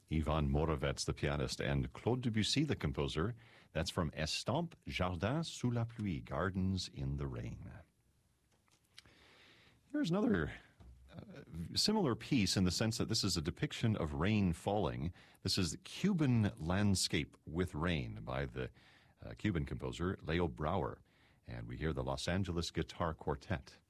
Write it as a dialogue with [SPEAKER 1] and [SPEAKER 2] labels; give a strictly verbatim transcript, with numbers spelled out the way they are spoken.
[SPEAKER 1] Ivan Moravec, the pianist, and Claude Debussy, the composer. That's from Estampes Jardin sous la pluie, Gardens in the Rain. Here's another uh, similar piece in the sense that this is a depiction of rain falling. This is Cuban Landscape with Rain by the uh, Cuban composer Leo Brouwer. And we hear the Los Angeles Guitar Quartet.